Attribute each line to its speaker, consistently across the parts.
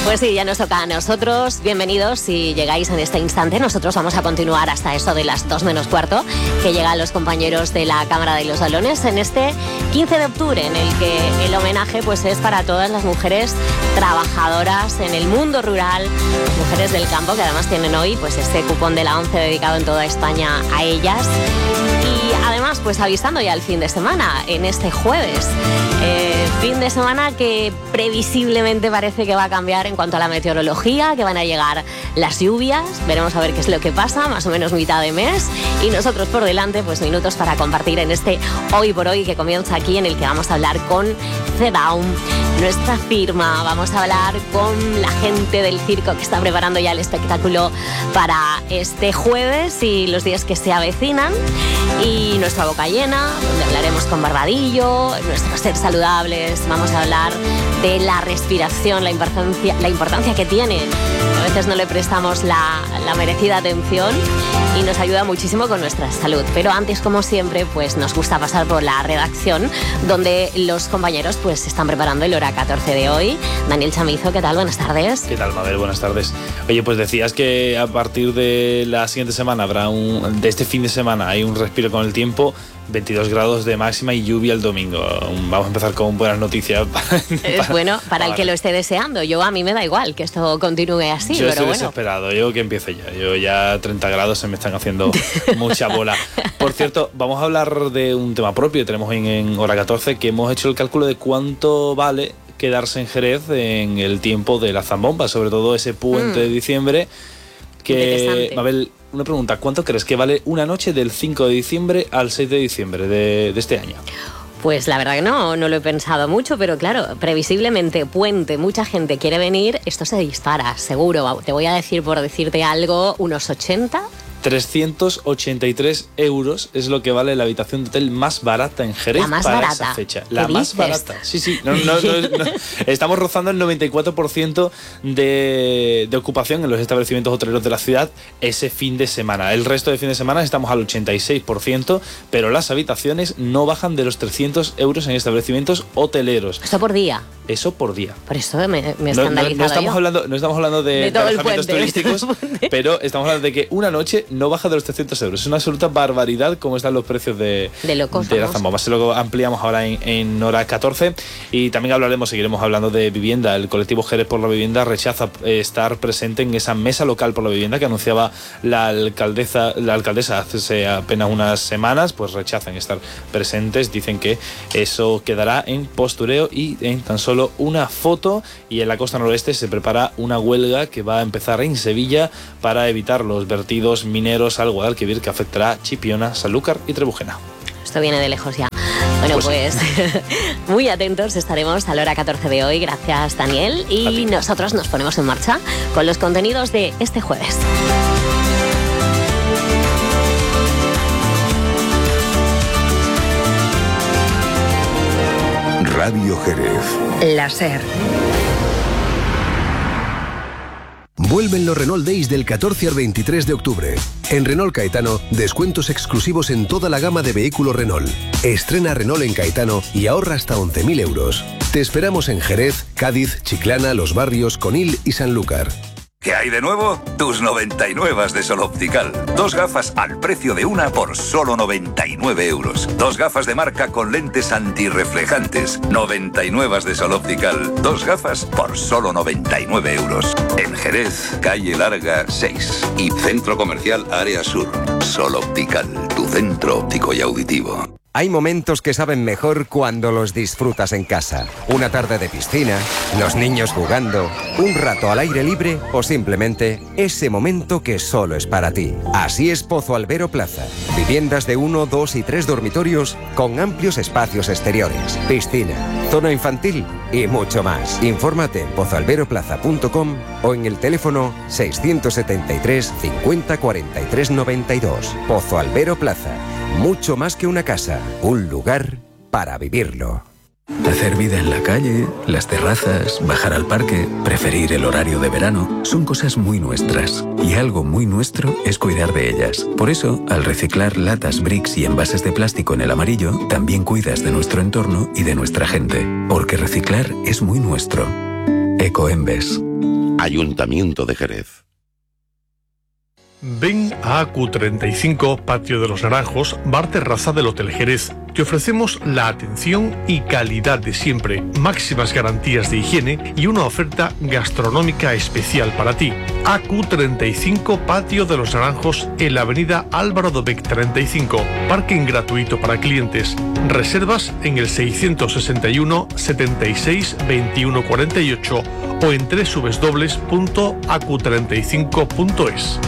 Speaker 1: Pues sí, ya nos toca a nosotros. Bienvenidos si llegáis en este instante. Nosotros vamos a continuar hasta eso de las 2 menos cuarto, que llegan los compañeros de la Cámara de los Salones en este 15 de octubre, en el que el homenaje pues es para todas las mujeres trabajadoras en el mundo rural, mujeres del campo, que además tienen hoy pues este cupón de la ONCE dedicado en toda España a ellas. Y además pues avisando ya el fin de semana, en este jueves. Fin de semana que previsiblemente parece que va a cambiar en cuanto a la meteorología, que van a llegar las lluvias, veremos a ver qué es lo que pasa, más o menos mitad de mes, y nosotros por delante pues minutos para compartir en este Hoy por Hoy que comienza aquí, en el que vamos a hablar con CEDAW, nuestra firma. Vamos a hablar con la gente del circo que está preparando ya el espectáculo para este jueves y los días que se avecinan, y nuestra boca llena, donde hablaremos con Barbadillo, nuestro ser saludables. Vamos a hablar de la respiración, la importancia que tiene. A veces no le prestamos la merecida atención y nos ayuda muchísimo con nuestra salud. Pero antes, como siempre, pues nos gusta pasar por la redacción, donde los compañeros pues están preparando el hora 14 de hoy. Daniel Chamizo, ¿qué tal? Buenas tardes.
Speaker 2: ¿Qué tal, Mabel? Buenas tardes. Oye, pues decías que a partir de la siguiente semana de este fin de semana hay un respiro con el tiempo. 22 grados de máxima y lluvia el domingo. Vamos a empezar con buenas noticias.
Speaker 1: Es bueno para el que lo esté deseando. A mí me da igual que esto continúe así.
Speaker 2: Yo estoy desesperado. Yo que empiece ya. Yo ya 30 grados se me están haciendo mucha bola. Por cierto, vamos a hablar de un tema propio que tenemos en hora 14, que hemos hecho el cálculo de cuánto vale quedarse en Jerez en el tiempo de la zambomba, sobre todo ese puente de diciembre. Que, Mabel, una pregunta, ¿cuánto crees que vale una noche del 5 de diciembre al 6 de diciembre de este año?
Speaker 1: Pues la verdad que no lo he pensado mucho, pero claro, previsiblemente puente, mucha gente quiere venir, esto se dispara, seguro. Te voy a decir, por decirte algo, unos 80.
Speaker 2: 383 euros es lo que vale la habitación de hotel más barata en Jerez para esa fecha. La más barata. Sí. No. Estamos rozando el 94% de ocupación en los establecimientos hoteleros de la ciudad ese fin de semana. El resto de fin de semana estamos al 86%, pero las habitaciones no bajan de los 300 euros en establecimientos hoteleros.
Speaker 1: ¿Esto por día?
Speaker 2: Eso por día.
Speaker 1: Por eso me he escandalizado.
Speaker 2: No estamos hablando de alojamientos turísticos, pero estamos hablando de que una noche no baja de los 300 euros. Es una absoluta barbaridad cómo están los precios de la zambomba. Se lo ampliamos ahora en hora 14 y también seguiremos hablando de vivienda. El colectivo Jerez por la Vivienda rechaza estar presente en esa mesa local por la vivienda que anunciaba la alcaldesa hace apenas unas semanas. Pues rechazan estar presentes, dicen que eso quedará en postureo y en tan solo una foto. Y en la costa noroeste se prepara una huelga que va a empezar en Sevilla para evitar los vertidos mineros al Guadalquivir, que afectará a Chipiona, Sanlúcar y Trebujena.
Speaker 1: Esto viene de lejos ya. Bueno, pues muy atentos estaremos a la hora 14 de hoy. Gracias, Daniel. Y nosotros nos ponemos en marcha con los contenidos de este jueves.
Speaker 3: Radio Jerez.
Speaker 4: La SER.
Speaker 3: Vuelven los Renault Days del 14 al 23 de octubre. En Renault Caetano, descuentos exclusivos en toda la gama de vehículos Renault. Estrena Renault en Caetano y ahorra hasta 11.000 euros. Te esperamos en Jerez, Cádiz, Chiclana, Los Barrios, Conil y Sanlúcar.
Speaker 5: ¿Qué hay de nuevo? Tus 99 de Sol Optical. 2 gafas al precio de una por solo 99 euros. 2 gafas de marca con lentes antirreflejantes. 99 de Sol Optical. 2 gafas por solo 99 euros. En Jerez, calle Larga 6 y Centro Comercial Área Sur. Sol Optical, tu centro óptico y auditivo.
Speaker 6: Hay momentos que saben mejor cuando los disfrutas en casa. Una tarde de piscina, los niños jugando, un rato al aire libre o simplemente ese momento que solo es para ti. Así es Pozo Albero Plaza. Viviendas de 1, 2 y 3 dormitorios con amplios espacios exteriores, piscina, zona infantil y mucho más. Infórmate en pozoalberoplaza.com o en el teléfono 673 50 43 92. Pozo Albero Plaza. Mucho más que una casa, un lugar para vivirlo.
Speaker 7: Hacer vida en la calle, las terrazas, bajar al parque, preferir el horario de verano, son cosas muy nuestras. Y algo muy nuestro es cuidar de ellas. Por eso, al reciclar latas, bricks y envases de plástico en el amarillo, también cuidas de nuestro entorno y de nuestra gente. Porque reciclar es muy nuestro. Ecoembes.
Speaker 4: Ayuntamiento de Jerez.
Speaker 8: Ven a AQ35, Patio de los Naranjos, bar terraza del Hotel Jerez. Te ofrecemos la atención y calidad de siempre, máximas garantías de higiene y una oferta gastronómica especial para ti. AQ35, Patio de los Naranjos, en la avenida Álvaro Dobech 35. Parking gratuito para clientes. Reservas en el 661 76 21 48 o en www.aq35.es.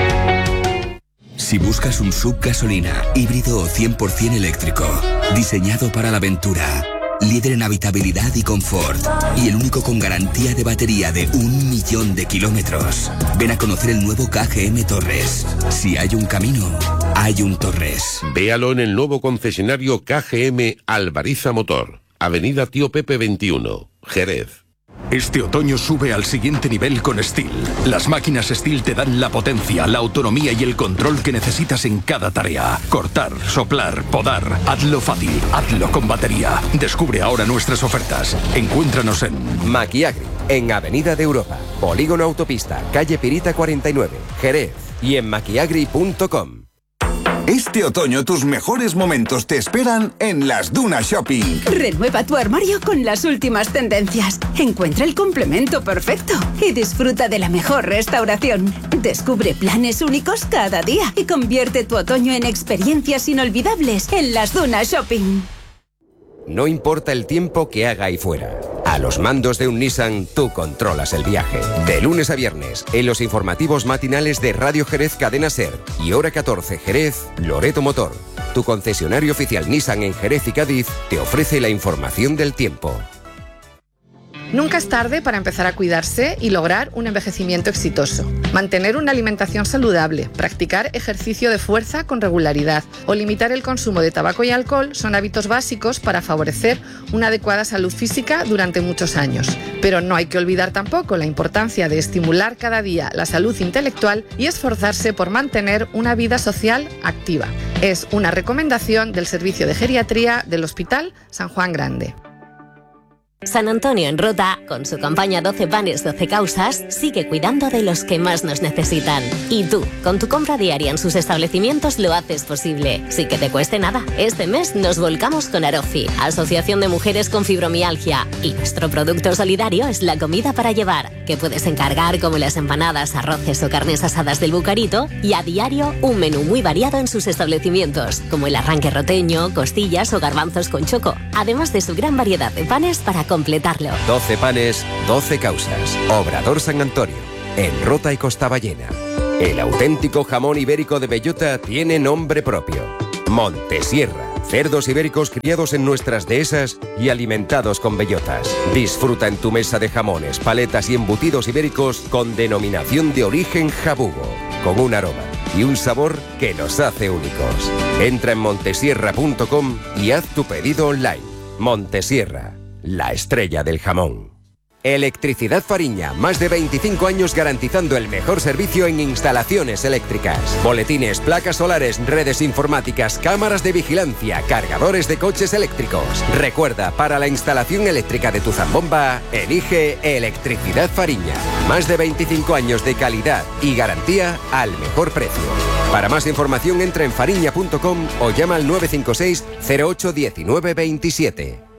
Speaker 9: Si buscas un SUV gasolina, híbrido o 100% eléctrico, diseñado para la aventura, líder en habitabilidad y confort, y el único con garantía de batería de 1.000.000 de kilómetros, ven a conocer el nuevo KGM Torres. Si hay un camino, hay un Torres.
Speaker 4: Véalo en el nuevo concesionario KGM Alvariza Motor, Avenida Tío Pepe 21, Jerez.
Speaker 10: Este otoño sube al siguiente nivel con STIHL. Las máquinas STIHL te dan la potencia, la autonomía y el control que necesitas en cada tarea. Cortar, soplar, podar. Hazlo fácil, hazlo con batería. Descubre ahora nuestras ofertas. Encuéntranos en
Speaker 6: Maquiagri, en Avenida de Europa, Polígono Autopista, calle Pirita 49, Jerez, y en maquiagri.com.
Speaker 11: Este otoño tus mejores momentos te esperan en Las Dunas Shopping.
Speaker 12: Renueva tu armario con las últimas tendencias. Encuentra el complemento perfecto y disfruta de la mejor restauración. Descubre planes únicos cada día y convierte tu otoño en experiencias inolvidables en Las Dunas Shopping.
Speaker 6: No importa el tiempo que haga ahí fuera. A los mandos de un Nissan, tú controlas el viaje. De lunes a viernes, en los informativos matinales de Radio Jerez Cadena Ser y Hora 14 Jerez, Loreto Motor. Tu concesionario oficial Nissan en Jerez y Cádiz te ofrece la información del tiempo.
Speaker 13: Nunca es tarde para empezar a cuidarse y lograr un envejecimiento exitoso. Mantener una alimentación saludable, practicar ejercicio de fuerza con regularidad o limitar el consumo de tabaco y alcohol son hábitos básicos para favorecer una adecuada salud física durante muchos años. Pero no hay que olvidar tampoco la importancia de estimular cada día la salud intelectual y esforzarse por mantener una vida social activa. Es una recomendación del Servicio de Geriatría del Hospital San Juan Grande.
Speaker 1: San Antonio en Rota, con su campaña 12 panes, 12 causas, sigue cuidando de los que más nos necesitan. Y tú, con tu compra diaria en sus establecimientos, lo haces posible, sin que te cueste nada. Este mes nos volcamos con Arofi, Asociación de Mujeres con Fibromialgia, y nuestro producto solidario es la comida para llevar, que puedes encargar como las empanadas, arroces o carnes asadas del Bucarito, y a diario un menú muy variado en sus establecimientos, como el arranque roteño, costillas o garbanzos con choco, además de su gran variedad de panes para completarlo.
Speaker 6: 12 panes, 12 causas. Obrador San Antonio, en Rota y Costaballena. El auténtico jamón ibérico de bellota tiene nombre propio. Montesierra. Cerdos ibéricos criados en nuestras dehesas y alimentados con bellotas. Disfruta en tu mesa de jamones, paletas y embutidos ibéricos con denominación de origen jabugo, con un aroma y un sabor que los hace únicos. Entra en montesierra.com y haz tu pedido online. Montesierra, la estrella del jamón. Electricidad Fariña, más de 25 años garantizando el mejor servicio en instalaciones eléctricas. Boletines, placas solares, redes informáticas, cámaras de vigilancia, cargadores de coches eléctricos. Recuerda, para la instalación eléctrica de tu zambomba, elige Electricidad Fariña. Más de 25 años de calidad y garantía al mejor precio. Para más información entra en fariña.com o llama al 956 08 19 27.